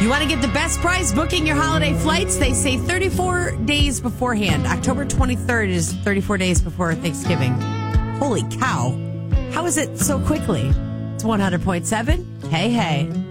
You want to get the best price booking your holiday flights? They say 34 days beforehand. October 23rd is 34 days before Thanksgiving. Holy cow. How is it so quickly? It's 100.7. Hey, hey.